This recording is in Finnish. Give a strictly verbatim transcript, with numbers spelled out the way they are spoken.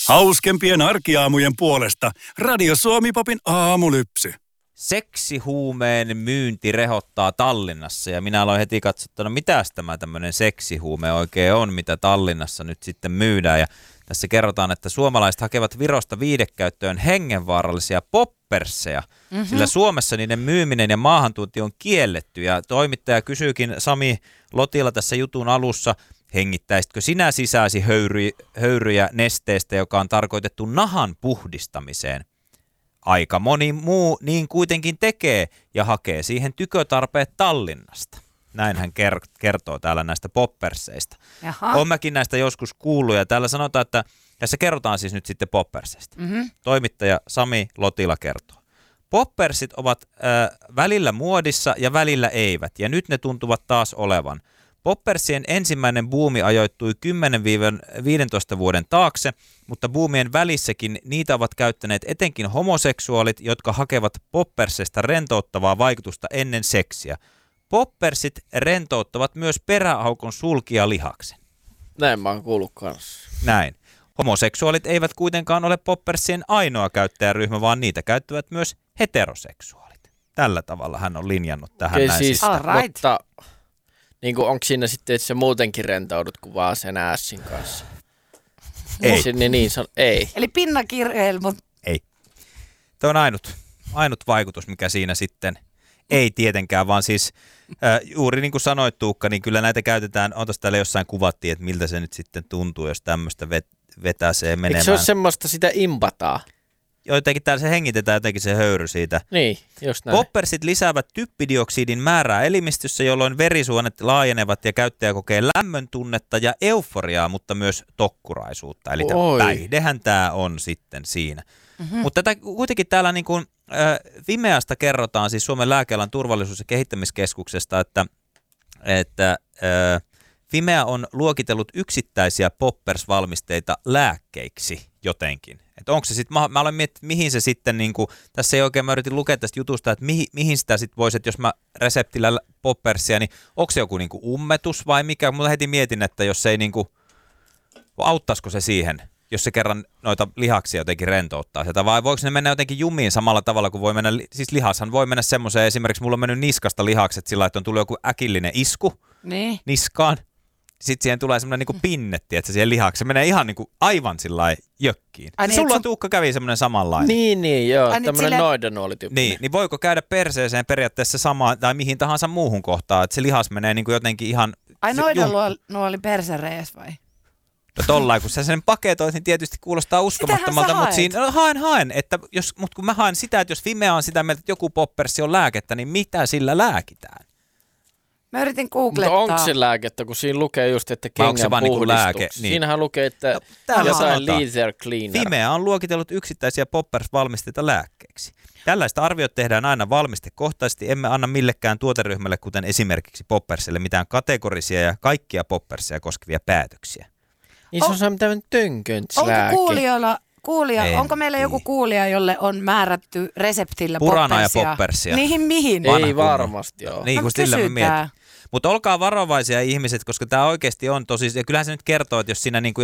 Hauskempien arkiaamujen puolesta Radio Suomi-popin aamulypsy. Seksihuumeen myynti rehottaa Tallinnassa ja minä aloin heti katsottuna, mitäs tämä tämmöinen seksihuume oikein on, mitä Tallinnassa nyt sitten myydään. Ja tässä kerrotaan, että suomalaiset hakevat Virosta viidekäyttöön hengenvaarallisia popperseja, mm-hmm. sillä Suomessa niiden myyminen ja maahantuonti on kielletty. Ja toimittaja kysyykin Sami Lotila tässä jutun alussa, hengittäisitkö sinä sisäsi höyry, höyryjä nesteestä, joka on tarkoitettu nahan puhdistamiseen? Aika moni muu niin kuitenkin tekee ja hakee siihen tykötarpeet Tallinnasta. Näin hän ker- kertoo täällä näistä popperseista. Olen mäkin näistä joskus kuullut ja täällä sanotaan, että tässä kerrotaan siis nyt sitten popperseista. Mm-hmm. Toimittaja Sami Lotila kertoo. Poppersit ovat äh, välillä muodissa ja välillä eivät ja nyt ne tuntuvat taas olevan. Poppersien ensimmäinen buumi ajoittui kymmenen viisitoista vuoden taakse, mutta buumien välissäkin niitä ovat käyttäneet etenkin homoseksuaalit, jotka hakevat poppersesta rentouttavaa vaikutusta ennen seksiä. Poppersit rentouttavat myös peräaukon sulkia lihaksen. Näin mä oon kuullut kanssa. Näin. Homoseksuaalit eivät kuitenkaan ole poppersien ainoa käyttäjäryhmä, vaan niitä käyttävät myös heteroseksuaalit. Tällä tavalla hän on linjannut tähän okay, näin. Siis, mutta niin onko siinä sitten, että sä muutenkin rentoudut kuin vaan sen ässin kanssa? Ei. Se, niin, niin, san, ei. Eli pinnakirjeel, mutta... Ei. Tämä on ainut, ainut vaikutus, mikä siinä sitten ei tietenkään, vaan siis äh, juuri niin kuin sanoit Tuukka, niin kyllä näitä käytetään, ootas täällä jossain kuvattiin, että miltä se nyt sitten tuntuu, jos tämmöistä vet, vetäsee menemään. Eikö se ole semmoista sitä impataa? Jotenkin täällä se hengitetään jotenkin se höyry siitä. Niin, just näin. Poppersit lisäävät typpidioksidin määrää elimistössä, jolloin verisuonet laajenevat ja käyttäjä kokee lämmön tunnetta ja euforiaa, mutta myös tokkuraisuutta. Eli päihdehän tämä on sitten siinä. Mm-hmm. Mutta tätä kuitenkin täällä niin kuin, äh, Fimeasta kerrotaan, siis Suomen lääkealan turvallisuus- ja kehittämiskeskuksesta, että, että äh, Fimea on luokitellut yksittäisiä poppers-valmisteita lääkkeiksi jotenkin. Että onko se sitten, mä, mä olen miettinyt, mihin se sitten, niin kuin, tässä ei oikein, mä yritin lukea tästä jutusta, että mihin, mihin sitä sitten voisi, että jos mä reseptillä poppersia, niin onko se joku niin kuin ummetus vai mikä? Mulla heti mietin, että jos se ei niin kuin, auttaisiko se siihen, jos se kerran noita lihaksia jotenkin rentouttaa sieltä, vai voiko ne mennä jotenkin jumiin samalla tavalla kuin voi mennä, siis lihashan voi mennä semmoiseen, esimerkiksi mulla on mennyt niskasta lihakset sillä, että on tullut joku äkillinen isku niin. niskaan. Sitten siihen tulee semmoinen niinku pinnetti, että se siihen lihaksi se menee ihan niinku aivan sillai jökkiin. Ai niin, sulla sun... Tuukka kävi semmoinen samanlainen. Niin, niin, joo, Ai tämmöinen sille... noidanuolityyppinen. Niin, niin voiko käydä perseeseen periaatteessa samaan tai mihin tahansa muuhun kohtaan, että se lihas menee niinku jotenkin ihan... Ai noidanuoli perserees vai? No tollain, kun sä sen paketoit, niin tietysti kuulostaa uskomattomalta, mutta siinä no, haen, haen, että jos, mutta kun mä haen sitä, että jos Fimea on sitä mieltä, että joku poppersi on lääkettä, niin mitä sillä lääkitään? Mä yritin googlettaa. Mutta onko se lääkettä, kun siinä lukee just, että kengän puhdistuksia? Lääke? Niin. Siinähän lukee, että no, jotain laser cleaner. Fimea on luokitellut yksittäisiä poppers-valmisteita lääkkeeksi. Tällaista arviot tehdään aina valmistekohtaisesti, emme anna millekään tuoteryhmälle, kuten esimerkiksi poppersille, mitään kategorisia ja kaikkia poppersia koskevia päätöksiä. Niin se on semmoinen tämmöinen tönkönslääke. Onko kuulijoilla, kuulija, onko meillä joku kuulija, jolle on määrätty reseptillä Purana poppersia? ja poppersia. Niihin mihin? Ei varmasti ole. Niin kuin sillä mä mietin. Mutta olkaa varovaisia ihmiset, koska tämä oikeasti on tosi, ja kyllähän se nyt kertoo, että jos siinä niinku